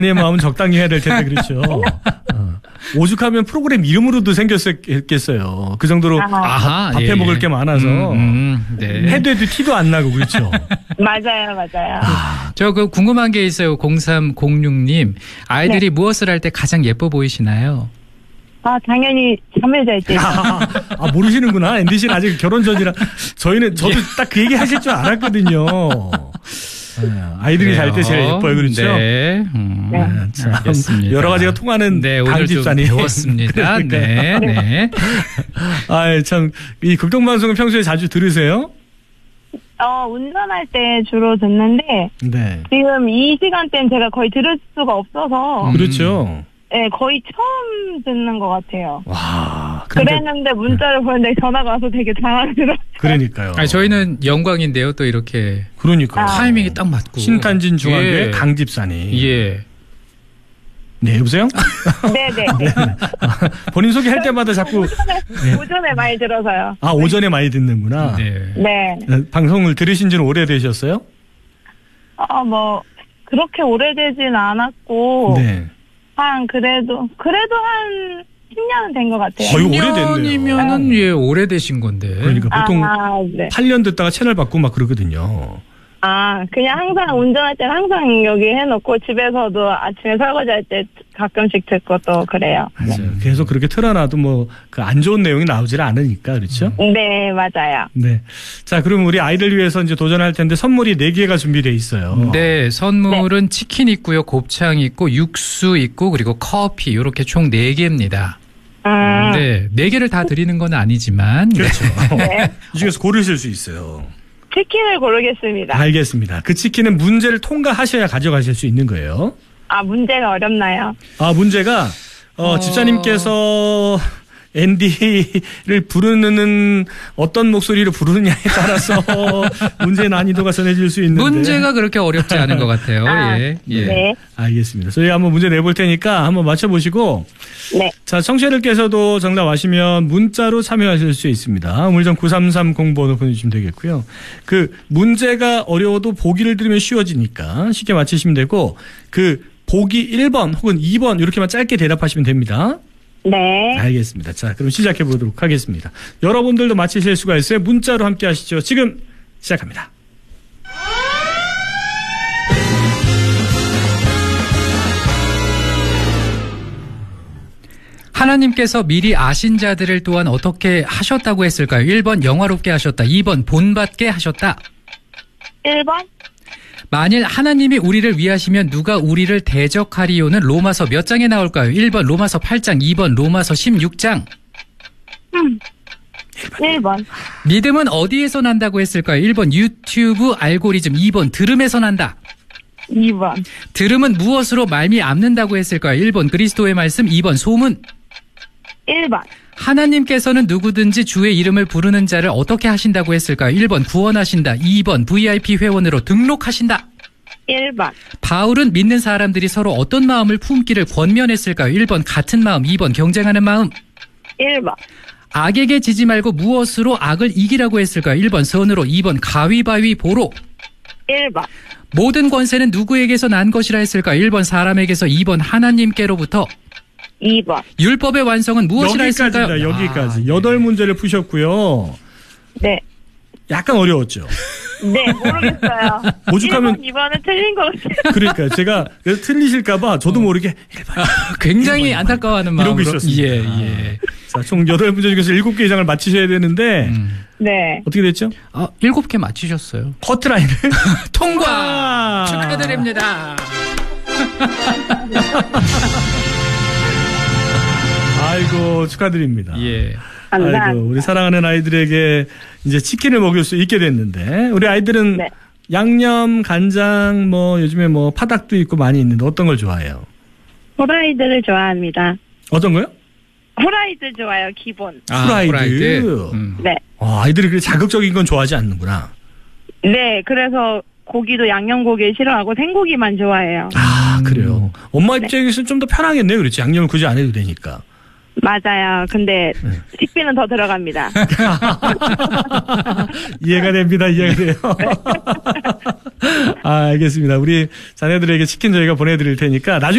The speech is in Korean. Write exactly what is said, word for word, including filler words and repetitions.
내 마음은 적당히 해야 될 텐데 그렇죠. 어. 오죽하면 프로그램 이름으로도 생겼겠어요. 그 정도로 아하, 밥해 예, 먹을 예. 게 많아서 음, 음, 네. 해도 해도 티도 안 나고 그렇죠. 맞아요, 맞아요. 아, 저 그 궁금한 게 있어요. 공삼공육 님. 아이들이 네. 무엇을 할 때 가장 예뻐 보이시나요? 아, 당연히 잠을 잘 때. 아, 아, 모르시는구나. 앤디 씨는 아직 결혼 전이라 저희는 저도 딱 그 얘기 하실 줄 알았거든요. 아이들이 잘 때 제일 예뻐요, 그렇죠? 네. 음, 네. 참 알겠습니다. 여러 가지가 통하는 네, 오늘 좀 강집사님 배웠습니다. 네, 네. 아, 참 이 극동 방송은 평소에 자주 들으세요? 어, 운전할 때 주로 듣는데, 네. 지금 이 시간대는 제가 거의 들을 수가 없어서, 음. 그렇죠. 네, 거의 처음 듣는 것 같아요. 와. 근데 그랬는데 문자를 보냈는데 전화가 와서 되게 당황스러워. 그러니까요. 아니, 저희는 영광인데요. 또 이렇게 그러니까 아. 타이밍이 딱 맞고. 신탄진 중앙교회 예. 강집사님. 예. 네, 여보세요? 네네. 본인 소개할 때마다 자꾸 오전에, 오전에 많이 들어서요. 아 오전에 많이 듣는구나. 네. 네. 어, 방송을 들으신 지는 오래되셨어요? 아, 뭐, 그렇게 오래되진 않았고, 네. 한, 그래도, 그래도 한 십 년은 된 것 같아요. 거의 오래됐네요. 년이면은 예, 오래되신 건데. 그러니까 보통 아, 네. 팔 년 듣다가 채널 바꾸고 막 그러거든요. 아, 그냥 항상 운전할 때는 항상 여기 해놓고 집에서도 아침에 설거지할 때 가끔씩 듣고 또 그래요. 맞아요. 계속 그렇게 틀어놔도 뭐 그 안 좋은 내용이 나오질 않으니까 그렇죠? 네, 맞아요. 네. 자, 그럼 우리 아이들 위해서 이제 도전할 텐데 선물이 네 개가 준비돼 있어요. 네, 선물은 치킨 있고요, 곱창 있고, 육수 있고, 그리고 커피 이렇게 총 네 개입니다. 음, 네, 네 개를 다 드리는 건 아니지만. 그렇죠. 네. 이 중에서 고르실 수 있어요. 치킨을 고르겠습니다. 알겠습니다. 그 치킨은 문제를 통과하셔야 가져가실 수 있는 거예요. 아, 문제가 어렵나요? 아, 문제가 어, 어. 집사님께서 앤디를 부르는 어떤 목소리로 부르느냐에 따라서 문제의 난이도가 전해질 수 있는데 문제가 그렇게 어렵지 않은 것 같아요. 아, 예, 예. 네. 알겠습니다. 저희 한번 문제 내볼 테니까 한번 맞춰보시고 네. 자, 청취자들께서도 정답 아시면 문자로 참여하실 수 있습니다. 우물정 구삼삼공 번호 보내주시면 되겠고요. 그 문제가 어려워도 보기를 들으면 쉬워지니까 쉽게 맞히시면 되고 그 보기 일 번 혹은 이 번 이렇게만 짧게 대답하시면 됩니다. 네. 알겠습니다. 자, 그럼 시작해 보도록 하겠습니다. 여러분들도 맞히실 수가 있어요. 문자로 함께 하시죠. 지금 시작합니다. 하나님께서 미리 아신 자들을 또한 어떻게 하셨다고 했을까요? 일 번 영화롭게 하셨다. 이 번 본받게 하셨다. 일 번? 만일 하나님이 우리를 위하시면 누가 우리를 대적하리요는 로마서 몇 장에 나올까요? 일 번 로마서 팔 장, 이 번 로마서 십육 장. 음. 일 번. 믿음은 어디에서 난다고 했을까요? 일 번 유튜브 알고리즘, 이 번 들음에서 난다. 이 번. 들음은 무엇으로 말미암는다고 했을까요? 일 번 그리스도의 말씀, 이 번 소문. 일 번. 하나님께서는 누구든지 주의 이름을 부르는 자를 어떻게 하신다고 했을까요? 일 번 구원하신다. 이 번 브이아이피 회원으로 등록하신다. 일 번. 바울은 믿는 사람들이 서로 어떤 마음을 품기를 권면했을까요? 일 번 같은 마음, 이 번 경쟁하는 마음. 일 번. 악에게 지지 말고 무엇으로 악을 이기라고 했을까요? 일 번 선으로, 이 번 가위바위보로. 일 번. 모든 권세는 누구에게서 난 것이라 했을까요? 일 번 사람에게서, 이 번 하나님께로부터. 이 번. 율법의 완성은 무엇이라 여기까지입니다. 했을까요? 여기까지. 아, 여덟 문제를 푸셨고요. 네. 약간 어려웠죠. 네, 모르겠어요. 오죽하면- 일 번, 이 번은 틀린 것 같아요. 그러니까 제가 그래서 틀리실까봐 저도 모르게 일 번. 굉장히 안타까워하는 이러고 마음으로. 있었습니다. 예, 예. 자, 총 여덟 문제 중에서 일곱 개 이상을 맞히셔야 되는데 음. 네. 어떻게 됐죠? 아, 일곱 개 맞히셨어요. 커트라인을 통과! 아. 축하드립니다. 아이고 축하드립니다. 예. 감사합니다. 아이고 우리 사랑하는 아이들에게 이제 치킨을 먹일 수 있게 됐는데 우리 아이들은 네. 양념, 간장, 뭐 요즘에 뭐 파닭도 있고 많이 있는데 어떤 걸 좋아해요? 후라이드를 좋아합니다. 어떤 거요? 후라이드 좋아요, 기본. 아, 프라이드. 음. 네. 어, 아이들이 그렇게 자극적인 건 좋아하지 않는구나. 네, 그래서 고기도 양념고기 싫어하고 생고기만 좋아해요. 아 그래요. 엄마 네. 입장에서는 좀 더 편하겠네요. 그렇지. 양념을 굳이 안 해도 되니까. 맞아요. 근데 식비는 더 들어갑니다. 이해가 됩니다. 이해가 돼요. 아, 알겠습니다. 우리 자녀들에게 치킨 저희가 보내드릴 테니까 나중에